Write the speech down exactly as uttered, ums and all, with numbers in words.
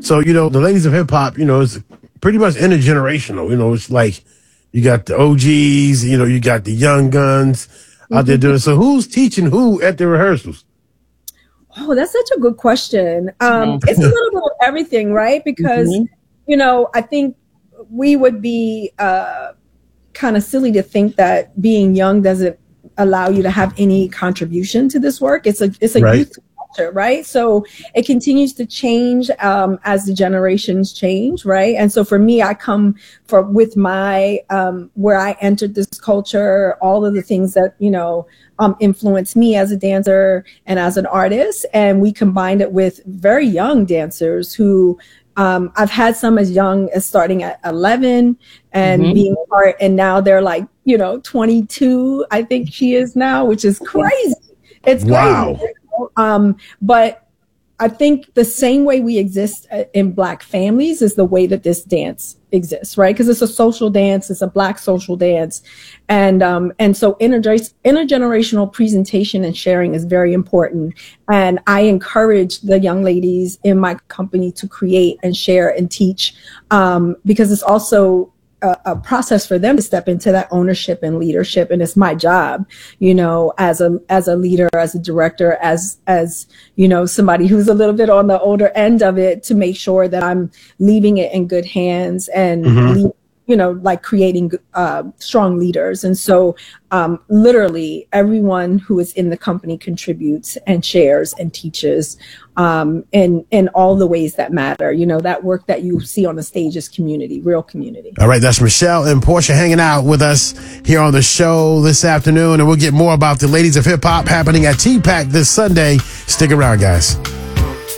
So, you know, the ladies of hip hop, you know, it's pretty much intergenerational. You know, it's like you got the O Gs, you know, you got the young guns mm-hmm. out there doing it. So who's teaching who at the rehearsals? Oh, that's such a good question. Um, it's a little bit of everything, right? Because, mm-hmm. you know, I think we would be uh, kind of silly to think that being young doesn't allow you to have any contribution to this work. It's a it's a right. youth culture, right? So it continues to change um, as the generations change, right? And so for me, I come for with my um, where I entered this culture, all of the things that you know um, influenced me as a dancer and as an artist, and we combined it with very young dancers who. Um, I've had some as young as starting at eleven and mm-hmm. being part, and now they're like, you know, twenty-two, I think she is now, which is crazy. It's crazy. Wow. Um, but I think the same way we exist in Black families is the way that this dance exists, right? Because it's a social dance, it's a Black social dance. And um, and so interge- intergenerational presentation and sharing is very important. And I encourage the young ladies in my company to create and share and teach um, because it's also A, a process for them to step into that ownership and leadership, and it's my job, you know, as a as a leader, as a director, as as you know, somebody who's a little bit on the older end of it, to make sure that I'm leaving it in good hands and mm-hmm. leave, you know, like creating uh, strong leaders. And so, um, literally, everyone who is in the company contributes and shares and teaches. Um, in, in all the ways that matter. You know, that work that you see on the stage is community, real community. All right, that's Michelle and Portia hanging out with us here on the show this afternoon, and we'll get more about the Ladies of Hip Hop happening at T PAC this Sunday. Stick around, guys.